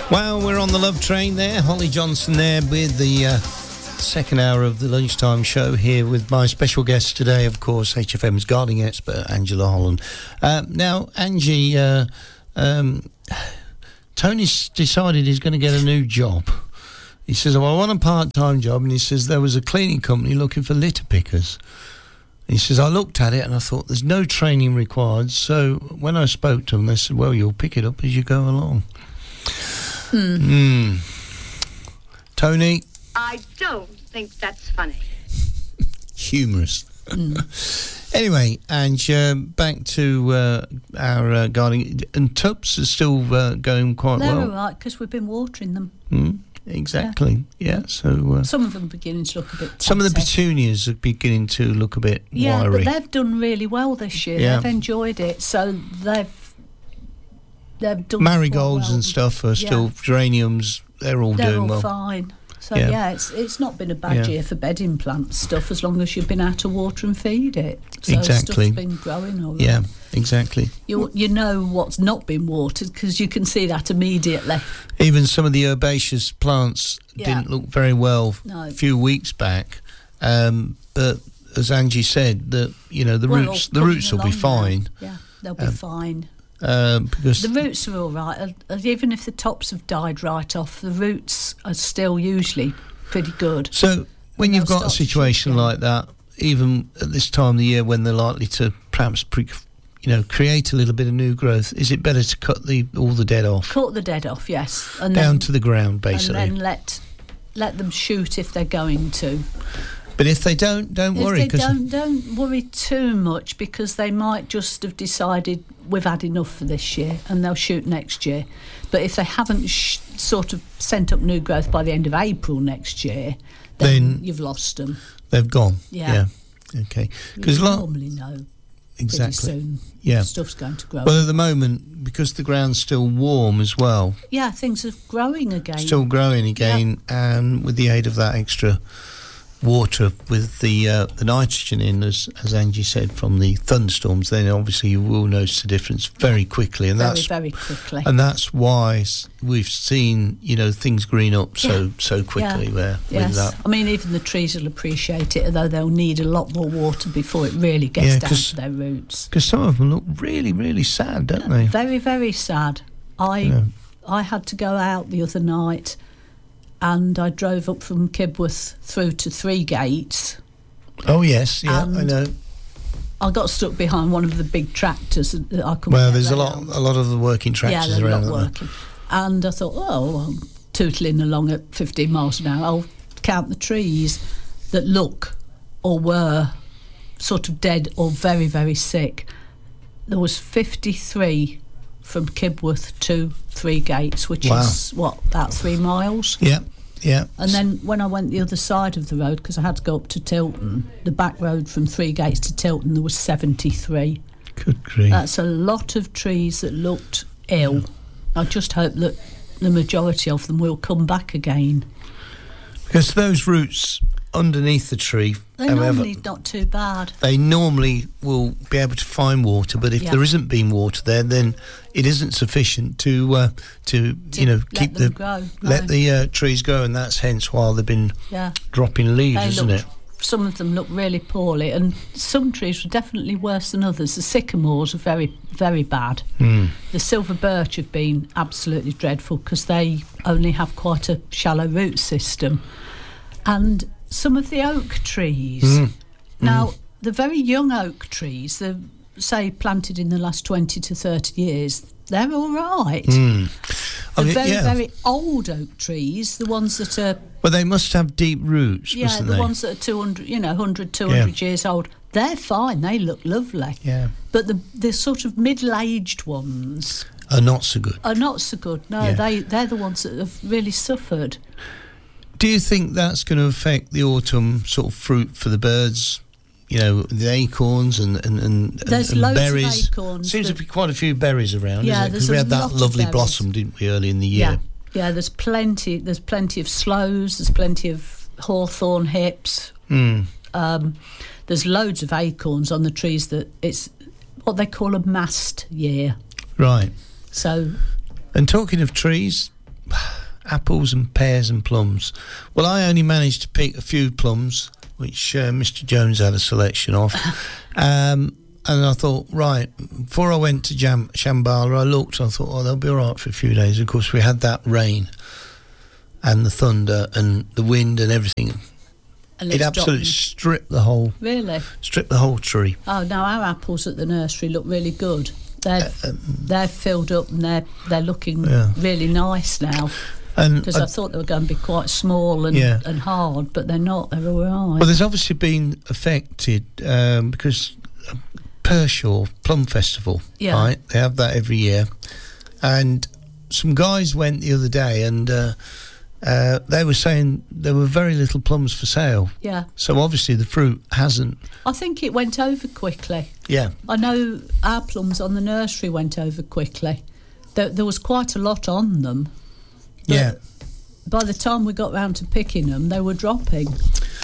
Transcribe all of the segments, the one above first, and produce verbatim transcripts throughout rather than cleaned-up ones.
Well, we're on the love train there. Holly Johnson there with the uh, second hour of the lunchtime show here with my special guest today, of course, H F M's gardening expert, Angela Holland. Uh, now, Angie, uh, um, Tony's decided he's going to get a new job. He says, well, I want a part-time job, and he says there was a cleaning company looking for litter pickers. He says, I looked at it and I thought there's no training required, so when I spoke to them, they said, well, you'll pick it up as you go along. Hmm. Mm. Tony? I don't think that's funny. Humorous. Mm. Anyway, and uh, back to uh, our uh, gardening. And tubs are still uh, going quite They're well. They're all right, because we've been watering them. Mm. Exactly. Yeah. yeah so uh, some of them are beginning to look a bit tatty. Some of the petunias are beginning to look a bit yeah, wiry. Yeah, but they've done really well this year. Yeah. They've enjoyed it, so they've they've done marigolds well. and stuff are still yeah. geraniums. They're all they're doing all well. Fine. So yeah. yeah, it's it's not been a bad yeah. year for bedding plant stuff as long as you've been out to water and feed it. So exactly. Stuff's been growing all right. Yeah, exactly. You you know what's not been watered because you can see that immediately. Even some of the herbaceous plants yeah. didn't look very well no. a few weeks back, um, but as Angie said, that you know the well, roots the roots will be fine. Now. Yeah, they'll be um, fine. Um, because the roots are all right. Even if the tops have died right off, the roots are still usually pretty good. So when you've got a situation like that, even at this time of the year when they're likely to perhaps pre- you know create a little bit of new growth, is it better to cut the all the dead off? Cut the dead off, yes, and down then, to the ground basically, and then let let them shoot if they're going to. But if they don't, don't if worry. If they don't, don't worry too much because they might just have decided we've had enough for this year and they'll shoot next year. But if they haven't sh- sort of sent up new growth by the end of April next year, then, then you've lost them. They've gone. Yeah. yeah. Okay. Because you normally know exactly. pretty soon yeah. stuff's going to grow. Well, at the moment, because the ground's still warm as well. Yeah, things are growing again. Still growing again, yeah. and with the aid of that extra water with the uh, the nitrogen in, as as Angie said, from the thunderstorms, then obviously you will notice the difference very quickly, and very, that's very quickly, and that's why we've seen you know things green up so yeah. so quickly. Yeah. Where yes. with that, I mean, even the trees will appreciate it, although they'll need a lot more water before it really gets yeah, down to their roots. Because some of them look really, really sad, don't yeah, they? Very, very sad. I yeah. I had to go out the other night. And I drove up from Kibworth through to Three Gates. Oh, yes, yeah, I know. I got stuck behind one of the big tractors that I couldn't Well, get there's a around. lot a lot of the working tractors yeah, they're around. not working. And I thought, oh, I'm tootling along at fifteen miles an hour. I'll count the trees that look or were sort of dead or very, very sick. There was fifty-three from Kibworth to Three Gates, which wow. is, what, about three miles? Yeah. Yeah. And then when I went the other side of the road, because I had to go up to Tilton, the back road from Three Gates to Tilton, there was seventy-three. Good grief. That's a lot of trees that looked ill. Yeah. I just hope that the majority of them will come back again. Because those roots underneath the tree, they're however, normally not too bad. They normally will be able to find water, but if yeah. there isn't been water there, then it isn't sufficient to uh, to, to you know let keep them the grow. let no. the uh, trees grow, and that's hence why they've been yeah. dropping leaves, they isn't looked, it? Some of them look really poorly, and some trees were definitely worse than others. The sycamores are very, very bad. Mm. The silver birch have been absolutely dreadful because they only have quite a shallow root system. And some of the oak trees. Mm. Now, mm. the very young oak trees, the say planted in the last twenty to thirty years, they're all right. Mm. The I mean, very, yeah. very old oak trees, the ones that are... Well, they must have deep roots, yeah, mustn't the they? ones that are two hundred, you know, one hundred, two hundred yeah. years old, they're fine, they look lovely. Yeah. But the, the sort of middle-aged ones... Are not so good. Are not so good, no. Yeah. They, they're the ones that have really suffered. Do you think that's going to affect the autumn sort of fruit for the birds? You know, the acorns and and, and, there's and loads berries. Of acorns. Seems to be quite a few berries around, yeah, isn't it? Because we had that lovely blossom, didn't we, early in the year? Yeah, yeah. There's plenty. There's plenty of sloes. There's plenty of hawthorn hips. Mm. Um, there's loads of acorns on the trees. That it's what they call a mast year. Right. So. And talking of trees, apples and pears and plums. Well, I only managed to pick a few plums, which uh, Mister Jones had a selection of. um, and I thought, right, before I went to Jam- Shambhala, I looked, I thought, oh, they'll be all right for a few days. Of course, we had that rain and the thunder and the wind and everything. And it absolutely dropping. stripped the whole Really? stripped the whole tree. Oh, no, our apples at the nursery look really good. They're, Uh, um, they're filled up and they're, they're looking Yeah. really nice now. And Because I- I thought they were going to be quite small and, Yeah. and hard, but they're not. They're all right. Well, there's obviously been affected um, because Pershaw Plum Festival, Yeah. right? They have that every year. And some guys went the other day and uh, uh, they were saying there were very little plums for sale. Yeah. So obviously the fruit hasn't. I think it went over quickly. Yeah. I know our plums on the nursery went over quickly. There, there was quite a lot on them. But Yeah. by the time we got round to picking them, they were dropping.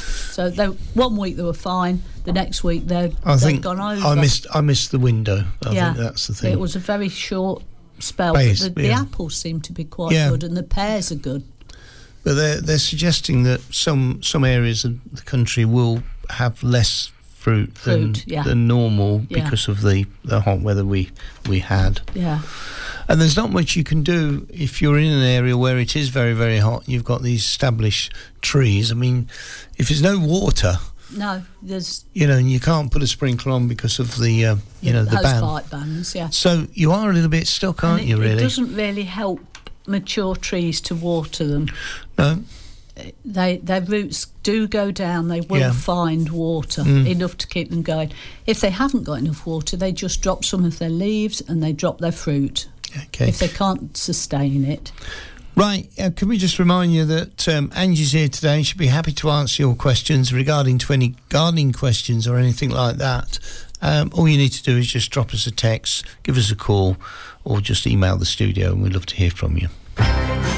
So they, one week they were fine. The next week they'd, I they'd think gone over. I missed I missed the window. I yeah, think that's the thing. It was a very short spell. Space, but the, the yeah. apples seem to be quite Yeah. good, and the pears are good. But they're they're suggesting that some some areas of the country will have less fruit, than, Fruit, yeah. than normal Yeah. because of the, the hot weather we we had. Yeah, And there's not much you can do if you're in an area where it is very, very hot. You've got these established trees. I mean, if there's no water, no, there's you know, and you can't put a sprinkler on because of the, uh, you know, the ban. hosepipe bans. Yeah, So you are a little bit stuck, aren't and you, it, really? It doesn't really help mature trees to water them. No? They their roots do go down. They will Yeah. find water Mm. enough to keep them going. If they haven't got enough water, they just drop some of their leaves and they drop their fruit. Okay. If they can't sustain it. Right, uh, can we just remind you that um, Angie's here today. She'll be happy to answer your questions regarding to any gardening questions or anything like that. Um, all you need to do is just drop us a text, give us a call, or just email the studio, and we'd love to hear from you.